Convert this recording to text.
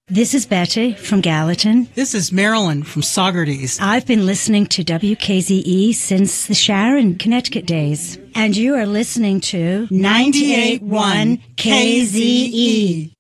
This is Betty from Gallatin. This is Marilyn from Saugerties. I've been listening to WKZE since the Sharon, Connecticut days. And you are listening to 98.1 KZE.